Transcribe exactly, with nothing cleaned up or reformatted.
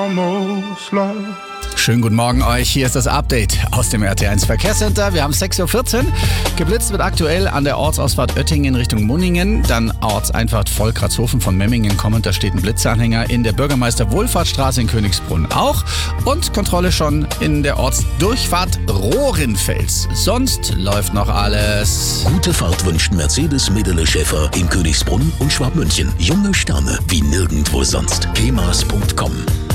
Schönen guten Morgen euch, hier ist das Update aus dem R T eins Verkehrscenter. Wir haben sechs Uhr vierzehn, geblitzt wird aktuell an der Ortsausfahrt Oettingen in Richtung Munningen, dann Ortseinfahrt Volkratshofen von Memmingen kommend, da steht ein Blitzanhänger in der Bürgermeister-Wohlfahrtsstraße in Königsbrunn auch und Kontrolle schon in der Ortsdurchfahrt Rohrenfels. Sonst läuft noch alles. Gute Fahrt wünscht Mercedes Medele Schäfer in Königsbrunn und Schwabmünchen. Junge Sterne wie nirgendwo sonst. kemas punkt com